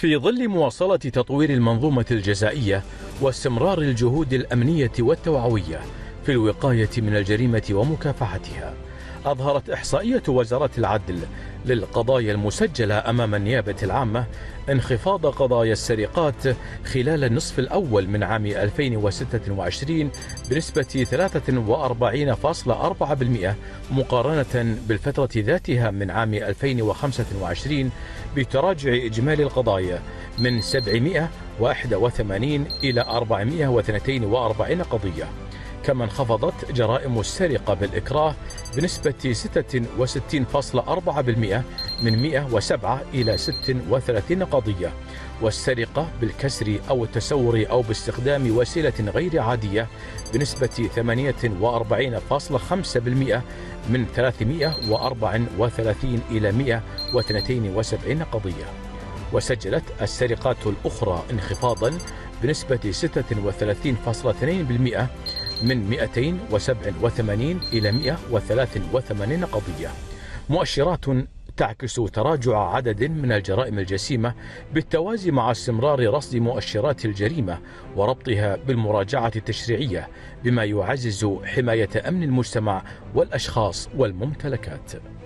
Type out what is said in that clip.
في ظل مواصلة تطوير المنظومة الجزائية واستمرار الجهود الأمنية والتوعوية في الوقاية من الجريمة ومكافحتها، أظهرت إحصائية وزارة العدل للقضايا المسجلة أمام النيابة العامة انخفاض قضايا السرقات خلال النصف الأول من عام 2026 بنسبة 43.4% مقارنة بالفترة ذاتها من عام 2025، بتراجع إجمالي القضايا من 781 إلى 442 قضية. كما انخفضت جرائم السرقة بالإكراه بنسبة 66.4% من 107 إلى 36 قضية، والسرقة بالكسر أو التسور أو باستخدام وسيلة غير عادية بنسبة 48.5% من 334 إلى 172 قضية. وسجلت السرقات الأخرى انخفاضا بنسبة 36.2% من 287 إلى 183 قضية، مؤشرات تعكس تراجع عدد من الجرائم الجسيمة بالتوازي مع استمرار رصد مؤشرات الجريمة وربطها بالمراجعة التشريعية، بما يعزز حماية أمن المجتمع والأشخاص والممتلكات.